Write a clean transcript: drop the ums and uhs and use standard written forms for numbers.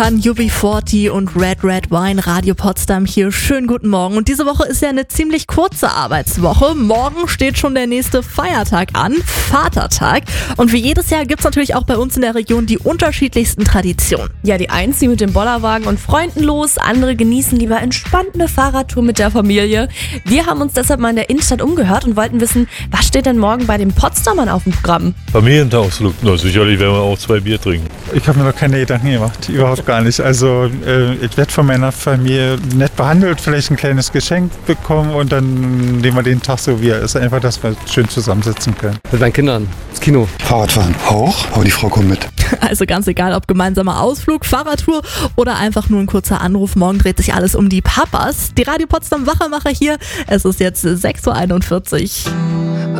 An UB40 und Red Wine, Radio Potsdam hier. Schönen guten Morgen. Und diese Woche ist ja eine ziemlich kurze Arbeitswoche. Morgen steht schon der nächste Feiertag an, Vatertag. Und wie jedes Jahr gibt es natürlich auch bei uns in der Region die unterschiedlichsten Traditionen. Ja, die einen ziehen mit dem Bollerwagen und Freunden los, andere genießen lieber entspannt eine Fahrradtour mit der Familie. Wir haben uns deshalb mal in der Innenstadt umgehört und wollten wissen, was steht denn morgen bei den Potsdamern auf dem Programm? Familienausflug, na sicherlich werden wir auch 2 Bier trinken. Ich habe mir noch keine Gedanken gemacht, überhaupt gar nicht. Also ich werde von meiner Familie nett behandelt, vielleicht ein kleines Geschenk bekommen und dann nehmen wir den Tag so, wie er ist. Einfach, dass wir schön zusammensitzen können. Mit meinen Kindern ins Kino. Fahrradfahren auch, aber die Frau kommt mit. Also ganz egal, ob gemeinsamer Ausflug, Fahrradtour oder einfach nur ein kurzer Anruf. Morgen dreht sich alles um die Papas. Die Radio Potsdam Wachermacher hier. Es ist jetzt 6.41 Uhr.